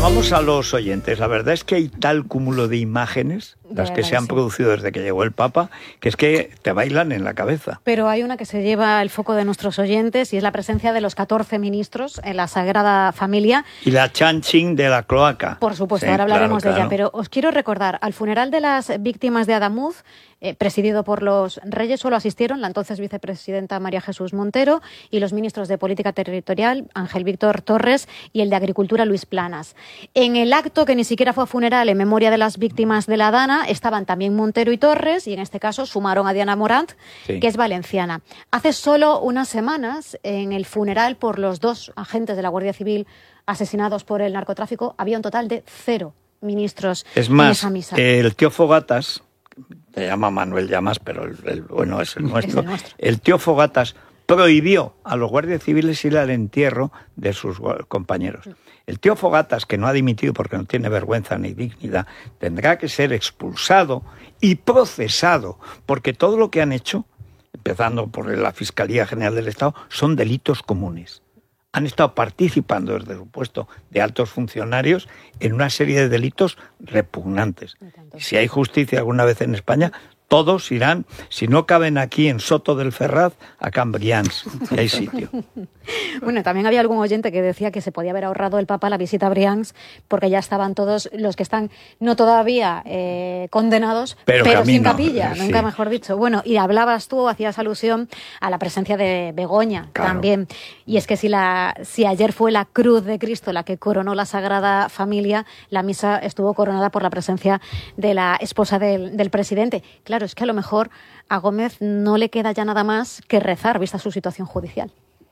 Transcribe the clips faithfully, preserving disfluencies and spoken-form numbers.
vamos a los oyentes. La verdad es que hay tal cúmulo de imágenes, las que se han producido desde que llegó el Papa, que es que te bailan en la cabeza. Pero hay una que se lleva el foco de nuestros oyentes y es la presencia de los catorce ministros en la Sagrada Familia. Y la chanching de la cloaca. Por supuesto, sí, ahora hablaremos claro, de ella. claro. Pero os quiero recordar, al funeral de las víctimas de Adamuz, eh, presidido por los reyes, solo asistieron la entonces vicepresidenta María Jesús Montero y los ministros de Política Territorial, Ángel Víctor Torres, y el de Agricultura, Luis Planas. En el acto, que ni siquiera fue funeral en memoria de las víctimas de la Dana, estaban también Montero y Torres, y en este caso sumaron a Diana Morant, sí. que es valenciana. Hace solo unas semanas, en el funeral por los dos agentes de la Guardia Civil asesinados por el narcotráfico, había un total de cero ministros es más, en esa misa. El tío Fogatas, se llama Manuel Llamas, pero el, el bueno es el nuestro, es el nuestro. El tío Fogatas prohibió a los guardias civiles ir al entierro de sus compañeros. El tío Fogatas, que no ha dimitido porque no tiene vergüenza ni dignidad, tendrá que ser expulsado y procesado, porque todo lo que han hecho, empezando por la Fiscalía General del Estado, son delitos comunes. Han estado participando desde su puesto de altos funcionarios en una serie de delitos repugnantes. Y si hay justicia alguna vez en España, todos irán, si no caben aquí en Soto del Ferraz, a Can Brians, que hay sitio. Bueno, también había algún oyente que decía que se podía haber ahorrado el Papa la visita a Brians, porque ya estaban todos los que están, no todavía eh, condenados, pero, pero sin capilla, sí. nunca mejor dicho. Bueno, y hablabas tú, hacías alusión a la presencia de Begoña claro. también. Y es que si, la, si ayer fue la cruz de Cristo la que coronó la Sagrada Familia, la misa estuvo coronada por la presencia de la esposa del, del presidente. Claro, es que a lo mejor a Gómez no le queda ya nada más que rezar, vista su situación judicial.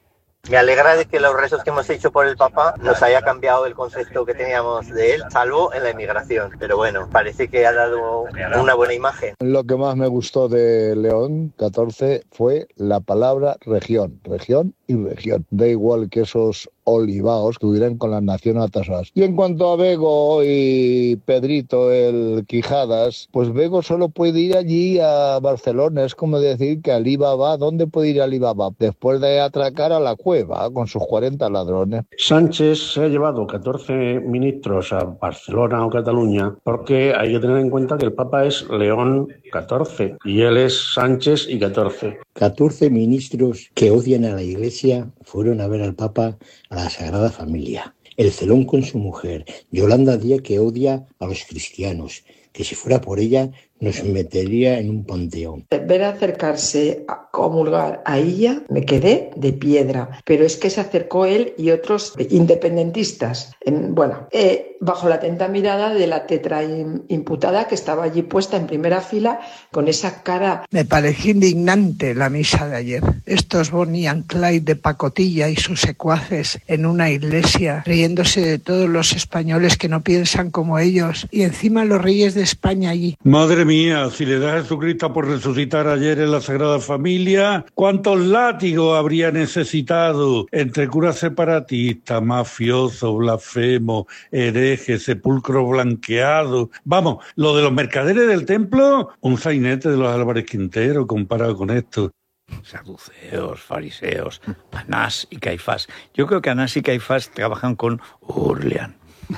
Me alegra de que los rezos que hemos hecho por el Papa nos haya cambiado el concepto que teníamos de él, salvo en la inmigración. Pero bueno, parece que ha dado una buena imagen. Lo que más me gustó de León catorce fue la palabra región, región y región. Da igual que esos olivaos que hubieran con las naciones atasadas. Y en cuanto a Bego y Pedrito, el Quijadas, pues Bego solo puede ir allí a Barcelona. Es como decir que Alibaba, ¿dónde puede ir Alibaba? Después de atracar a la cueva con sus cuarenta ladrones. Sánchez se ha llevado catorce ministros a Barcelona o Cataluña porque hay que tener en cuenta que el Papa es León catorce y él es Sánchez y catorce. catorce ministros que odian a la Iglesia fueron a ver al Papa a la Sagrada Familia. El Celón con su mujer, Yolanda Díaz, que odia a los cristianos, que si fuera por ella nos metería en un panteón. Ver acercarse a comulgar a ella, me quedé de piedra, pero es que se acercó él y otros independentistas, en, bueno, eh, bajo la atenta mirada de la tetraimputada que estaba allí puesta en primera fila con esa cara. Me pareció indignante la misa de ayer. Estos Bonnie and Clyde de pacotilla y sus secuaces en una iglesia, riéndose de todos los españoles que no piensan como ellos, y encima los reyes de España allí. Madre mía, si le da a Jesucristo por resucitar ayer en la Sagrada Familia, ¿cuántos látigos habría necesitado entre curas separatistas, mafiosos, blasfemos, herejes, sepulcro blanqueado? Vamos, lo de los mercaderes del templo, un sainete de los Álvarez Quintero comparado con esto. Saduceos, fariseos, Anás y Caifás. Yo creo que Anás y Caifás trabajan con Urlian.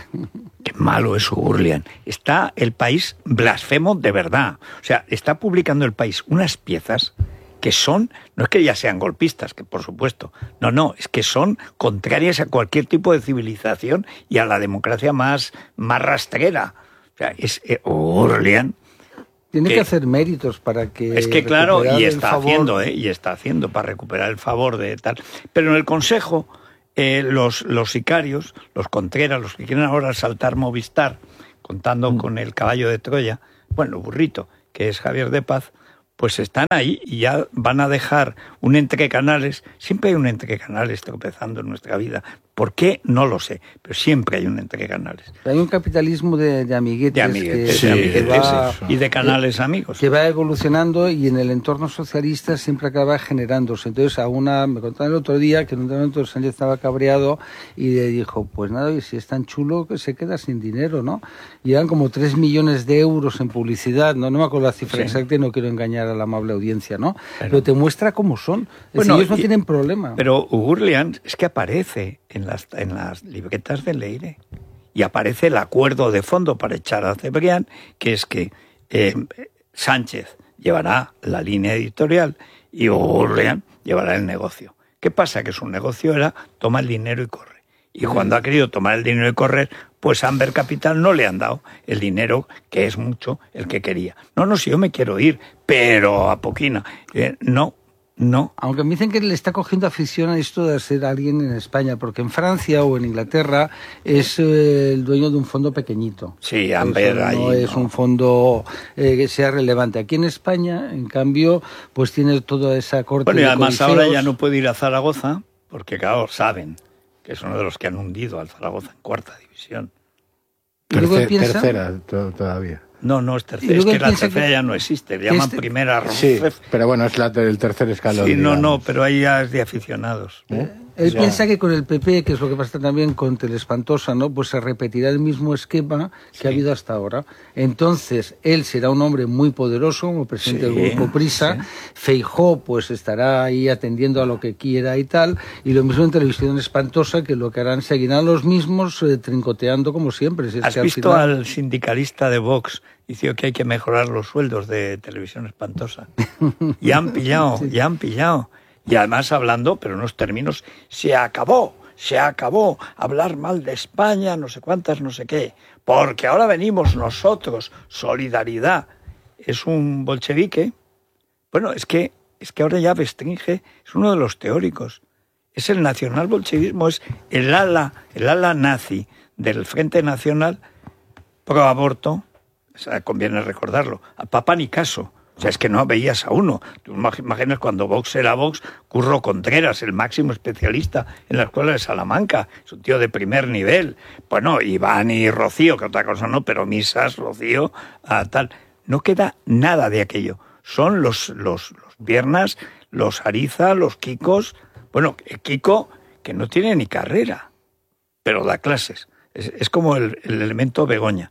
Qué malo es Urlian. Está el país blasfemo de verdad. O sea, está publicando el país unas piezas que son, no es que ya sean golpistas, que por supuesto, no, no, es que son contrarias a cualquier tipo de civilización y a la democracia más, más rastrera. O sea, es eh, Urlian. Tiene que, que hacer méritos para que... Es que claro, y está haciendo, ¿eh? Y está haciendo para recuperar el favor de tal. Pero en el Consejo, eh, los, los sicarios, los Contreras, los que quieren ahora saltar Movistar, contando mm. con el caballo de Troya, bueno, burrito, que es Javier de Paz, pues están ahí y ya van a dejar un entrecanales. Siempre hay un entrecanales tropezando en nuestra vida. ¿Por qué? No lo sé, pero siempre hay un entrecanales. Hay un capitalismo de, de amiguetes. De amiguetes, que, sí, de amiguetes que va, sí. Y de canales que, amigos. Que va evolucionando y en el entorno socialista siempre acaba generándose. Entonces, a una, me contaron el otro día que en un momento Sánchez estaba cabreado y le dijo, pues nada, y si es tan chulo que se queda sin dinero, ¿no? Y eran como tres millones de euros en publicidad, ¿no? No me acuerdo la cifra sí. exacta y no quiero engañar a la amable audiencia, ¿no? Pero, pero te muestra cómo son. Bueno, decir, ellos no y, tienen problema. Pero Urlian es que aparece en las, en las libretas de Leire. y aparece el acuerdo de fondo para echar a Cebrián, que es que eh, Sánchez llevará la línea editorial y Gurrián llevará el negocio. ¿Qué pasa? Que su negocio era toma el dinero y corre. Y cuando ha querido tomar el dinero y correr, pues Amber Capital no le han dado el dinero, que es mucho, el que quería. No, no, si yo me quiero ir, pero a poquina. Eh, no, no. Aunque me dicen que le está cogiendo afición a esto de ser alguien en España, porque en Francia o en Inglaterra es eh, el dueño de un fondo pequeñito. Sí, Amber ahí no es no. un fondo eh, que sea relevante. Aquí en España, en cambio, pues tiene toda esa corte Bueno, y de además codiciosos. ahora ya no puede ir a Zaragoza, porque claro, saben que es uno de los que han hundido al Zaragoza en cuarta división. Tercer, piensa... tercera to- todavía. No, no es tercera, es que la tercera que... ya no existe, le llaman este... primera. Sí, pero bueno, es la, el tercer escalón. Sí, no, digamos. no, pero ahí ya es de aficionados. ¿Eh? Él ya. piensa que con el P P, que es lo que pasa también con Telespantosa, ¿no? Pues se repetirá el mismo esquema que sí. ha habido hasta ahora. Entonces, él será un hombre muy poderoso como presidente sí, del Grupo Prisa. Sí. Feijóo, pues estará ahí atendiendo a lo que quiera y tal. Y lo mismo en Televisión Espantosa, que lo que harán, seguirán los mismos eh, trincoteando como siempre. Si es ¿Has que al visto final... al sindicalista de Vox? Dice que hay que mejorar los sueldos de Televisión Espantosa. Y han pillado, sí. ya han pillado. Y además hablando, pero en unos términos, se acabó, se acabó hablar mal de España, no sé cuántas, no sé qué, porque ahora venimos nosotros, solidaridad. Es un bolchevique. Bueno, es que, es que ahora ya Bestringe es uno de los teóricos. Es el nacional-bolchevismo, es el ala, el ala nazi del Frente Nacional pro aborto, o sea, conviene recordarlo, a Papa Nicaso. O sea, es que no veías a uno. Tú imaginas cuando Vox era Vox, Curro Contreras, el máximo especialista en la Escuela de Salamanca, es un tío de primer nivel. Bueno, Iván y Rocío, que otra cosa no, pero Misas, Rocío, ah, tal. No queda nada de aquello. Son los, los, los Piernas, los Ariza, los Kikos. Bueno, Kiko, que no tiene ni carrera, pero da clases. Es, es como el, el elemento Begoña.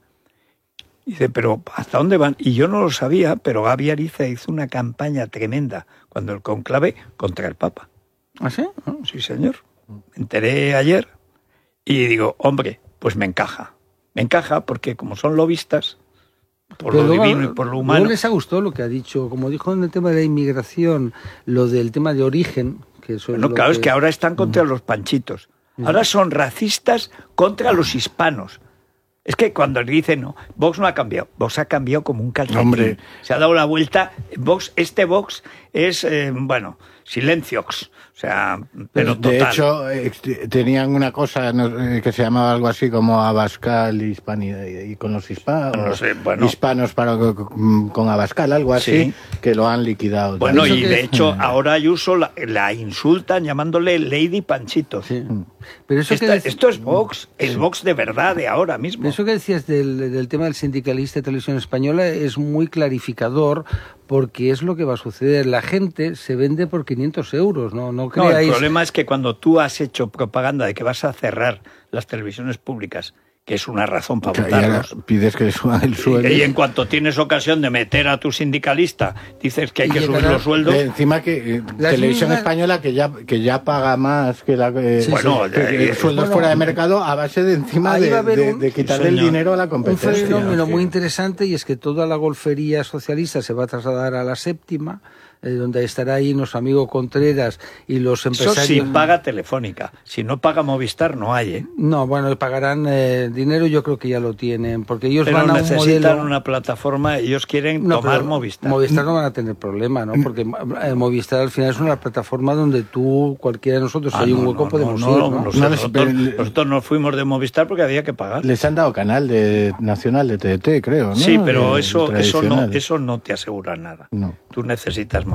Dice, pero ¿hasta dónde van? Y yo no lo sabía, pero Gaby Ariza hizo una campaña tremenda cuando el conclave contra el Papa. ¿Ah, sí? Sí, señor. Me enteré ayer y digo, hombre, pues me encaja. Me encaja porque como son lobistas, por pero lo luego, divino y por lo humano... ¿No les ha gustado lo que ha dicho? Como dijo en el tema de la inmigración, lo del tema de origen... que eso bueno, es claro, que... es que ahora están contra mm. los panchitos. Ahora son racistas contra los hispanos. Es que cuando le dicen, no, Vox no ha cambiado. Vox ha cambiado como un calcetín. Hombre. Se ha dado la vuelta. Vox, este Vox es, eh, bueno, silenciox. O sea, pero de total. hecho, eh, tenían una cosa no, eh, que se llamaba algo así como Abascal Hispanidad, y con los hispanos, no sé, bueno. hispanos para, con, con Abascal, algo así, sí. que lo han liquidado. Bueno, y de hecho, ahora Ayuso la, la insultan llamándole Lady Panchito. Sí. Pero eso Esta, que esto es Vox, el sí. Vox de verdad de ahora mismo. Eso que decías del, del tema del sindicalista de Televisión Española es muy clarificador, porque es lo que va a suceder. La gente se vende por quinientos euros, ¿no? No creáis... No, el problema es que cuando tú has hecho propaganda de que vas a cerrar las televisiones públicas, que es una razón para votarlos, pides que suban el sueldo. Y en cuanto tienes ocasión de meter a tu sindicalista, dices que hay que subir los sueldos. De encima que eh, Televisión mismas... Española, que ya que ya paga más que la eh, sí, bueno, sí, que, eh, eh, sueldos bueno, fuera de mercado, a base de encima de, de, un, de quitarle sí, el dinero a la competencia. Un fenómeno muy interesante, y es que toda la golfería socialista se va a trasladar a la séptima, eh, donde estará ahí nuestro amigo Contreras y los empresarios. Eso sí paga Telefónica. Si no paga Movistar, no hay, ¿eh? No, bueno, pagarán eh, dinero, yo creo que ya lo tienen, porque ellos pero van a un necesitan modelo... una plataforma, ellos quieren no, tomar Movistar. Movistar no van a tener problema, ¿no? Porque eh, Movistar al final es una plataforma donde tú, cualquiera de nosotros, si ah, hay un hueco, no, podemos no, ir, ¿no? No, no, no nosotros, nosotros nos fuimos de Movistar porque había que pagar. Les han dado canal de nacional de T D T, creo, ¿no? Sí, pero eso, eso, no, eso no te asegura nada. No. Tú necesitas